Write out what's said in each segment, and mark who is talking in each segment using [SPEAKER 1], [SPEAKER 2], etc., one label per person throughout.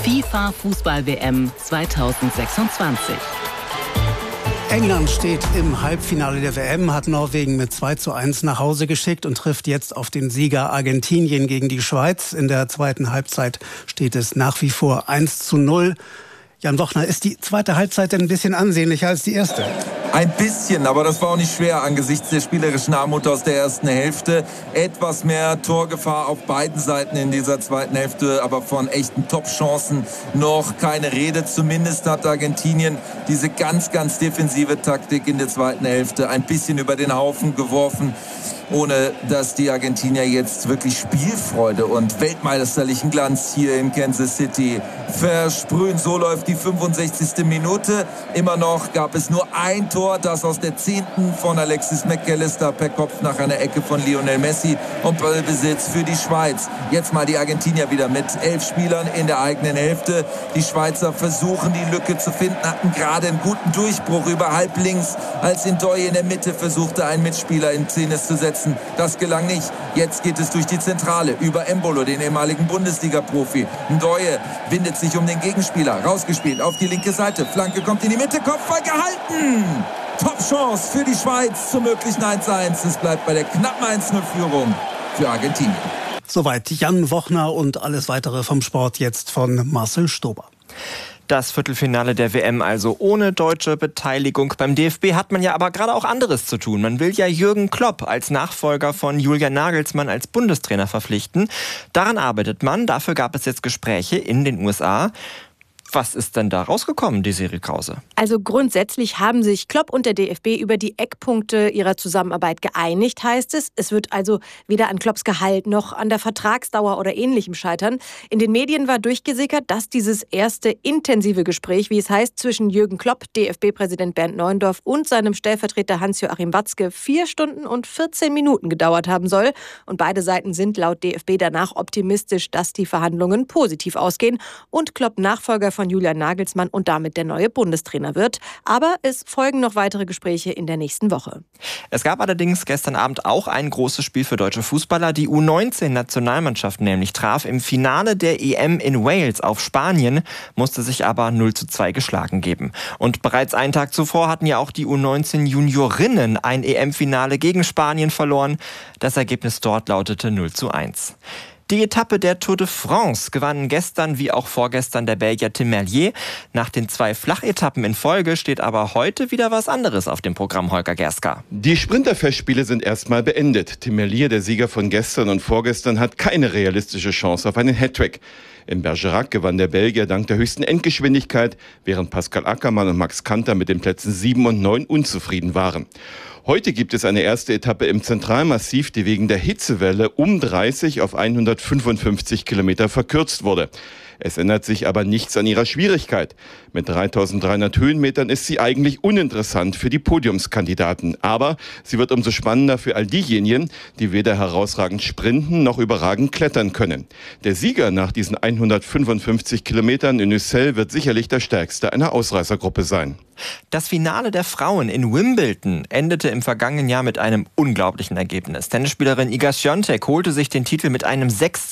[SPEAKER 1] FIFA Fußball-WM 2026.
[SPEAKER 2] England steht im Halbfinale der WM, hat Norwegen mit 2:1 nach Hause geschickt und trifft jetzt auf den Sieger Argentinien gegen die Schweiz. In der zweiten Halbzeit steht es nach wie vor 1:0. Jan Wochner, ist die zweite Halbzeit denn ein bisschen ansehnlicher als die erste?
[SPEAKER 3] Ein bisschen, aber das war auch nicht schwer angesichts der spielerischen Armut aus der ersten Hälfte. Etwas mehr Torgefahr auf beiden Seiten in dieser zweiten Hälfte, aber von echten Top-Chancen noch keine Rede. Zumindest hat Argentinien diese ganz, ganz defensive Taktik in der zweiten Hälfte ein bisschen über den Haufen geworfen, ohne dass die Argentinier jetzt wirklich Spielfreude und weltmeisterlichen Glanz hier in Kansas City versprühen. So läuft die 65. Minute. Immer noch gab es nur ein Tor, das aus der 10. von Alexis McAllister per Kopf nach einer Ecke von Lionel Messi und Ballbesitz für die Schweiz. Jetzt mal die Argentinier wieder mit 11 Spielern in der eigenen Hälfte. Die Schweizer versuchen die Lücke zu finden, hatten gerade einen guten Durchbruch über halb links, als Ndoye in der Mitte versuchte, einen Mitspieler in Szene zu setzen. Das gelang nicht. Jetzt geht es durch die Zentrale über Embolo, den ehemaligen Bundesliga-Profi. Ndoye windet sich um den Gegenspieler. Rausgespielt auf die linke Seite. Flanke kommt in die Mitte. Kopfball gehalten. Top-Chance für die Schweiz zum möglichen 1:1. Es bleibt bei der knappen 1:0-Führung für Argentinien.
[SPEAKER 2] Soweit Jan Wochner und alles weitere vom Sport jetzt von Marcel Stober.
[SPEAKER 4] Das Viertelfinale der WM also ohne deutsche Beteiligung. Beim DFB hat man ja aber gerade auch anderes zu tun. Man will ja Jürgen Klopp als Nachfolger von Julian Nagelsmann als Bundestrainer verpflichten. Daran arbeitet man. Dafür gab es jetzt Gespräche in den USA. Was ist denn da rausgekommen, Desiree Krause?
[SPEAKER 5] Also grundsätzlich haben sich Klopp und der DFB über die Eckpunkte ihrer Zusammenarbeit geeinigt, heißt es. Es wird also weder an Klopps Gehalt noch an der Vertragsdauer oder Ähnlichem scheitern. In den Medien war durchgesickert, dass dieses erste intensive Gespräch, wie es heißt, zwischen Jürgen Klopp, DFB-Präsident Bernd Neuendorf und seinem Stellvertreter Hans-Joachim Watzke 4 Stunden und 14 Minuten gedauert haben soll. Und beide Seiten sind laut DFB danach optimistisch, dass die Verhandlungen positiv ausgehen und Klopp Nachfolger von Julian Nagelsmann und damit der neue Bundestrainer wird. Aber es folgen noch weitere Gespräche in der nächsten Woche.
[SPEAKER 4] Es gab allerdings gestern Abend auch ein großes Spiel für deutsche Fußballer. Die U19-Nationalmannschaft nämlich traf im Finale der EM in Wales auf Spanien, musste sich aber 0:2 geschlagen geben. Und bereits einen Tag zuvor hatten ja auch die U19-Juniorinnen ein EM-Finale gegen Spanien verloren. Das Ergebnis dort lautete 0:1. Die Etappe der Tour de France gewann gestern wie auch vorgestern der Belgier Tim Merlier. Nach den 2 Flachetappen in Folge steht aber heute wieder was anderes auf dem Programm, Holger Gerska.
[SPEAKER 6] Die Sprinterfestspiele sind erstmal beendet. Tim Merlier, der Sieger von gestern und vorgestern, hat keine realistische Chance auf einen Hattrick. In Bergerac gewann der Belgier dank der höchsten Endgeschwindigkeit, während Pascal Ackermann und Max Kanter mit den Plätzen 7 und 9 unzufrieden waren. Heute gibt es eine erste Etappe im Zentralmassiv, die wegen der Hitzewelle um 30 auf 155 Kilometer verkürzt wurde. Es ändert sich aber nichts an ihrer Schwierigkeit. Mit 3.300 Höhenmetern ist sie eigentlich uninteressant für die Podiumskandidaten. Aber sie wird umso spannender für all diejenigen, die weder herausragend sprinten noch überragend klettern können. Der Sieger nach diesen 155 Kilometern in Ussel wird sicherlich der stärkste einer Ausreißergruppe sein.
[SPEAKER 4] Das Finale der Frauen in Wimbledon endete im vergangenen Jahr mit einem unglaublichen Ergebnis. Tennisspielerin Iga Świątek holte sich den Titel mit einem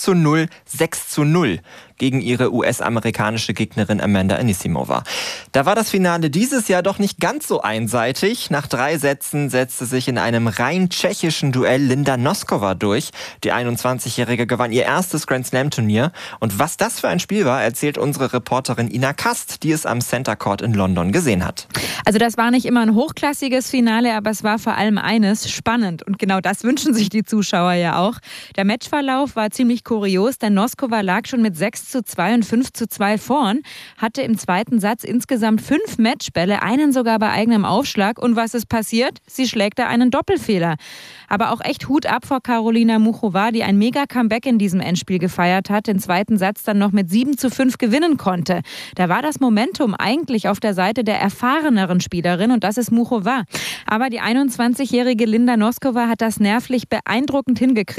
[SPEAKER 4] 6:0 gegen ihre US-amerikanische Gegnerin Amanda Anisimova. Da war das Finale dieses Jahr doch nicht ganz so einseitig. Nach 3 Sätzen setzte sich in einem rein tschechischen Duell Linda Noskova durch. Die 21-Jährige gewann ihr erstes Grand-Slam-Turnier. Und was das für ein Spiel war, erzählt unsere Reporterin Ina Kast, die es am Center Court in London gesehen hat.
[SPEAKER 7] Also das war nicht immer ein hochklassiges Finale, aber es war vor allem eines, spannend. Und genau das wünschen sich die Zuschauer ja auch. Der Matchverlauf war ziemlich kurios, denn Noskova lag schon mit 6:2 und 5:2 vorn, hatte im zweiten Satz insgesamt 5 Matchbälle, einen sogar bei eigenem Aufschlag. Und was ist passiert? Sie schlägt da einen Doppelfehler. Aber auch echt Hut ab vor Karolina Muchova, die ein Mega-Comeback in diesem Endspiel gefeiert hat, den zweiten Satz dann noch mit 7:5 gewinnen konnte. Da war das Momentum eigentlich auf der Seite der erfahreneren Spielerin und das ist Muchova. Aber die 21-jährige Linda Noskova hat das nervlich beeindruckend hingekriegt.